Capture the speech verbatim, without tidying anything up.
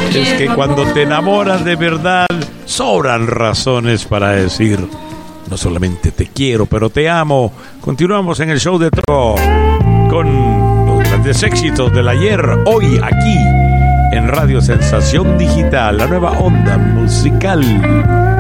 Es que cuando te enamoras de verdad, sobran razones para decir no solamente te quiero, pero te amo. Continuamos en el show de Tro con los grandes éxitos del ayer, hoy, aquí en Radio Sensación Digital, la nueva onda musical.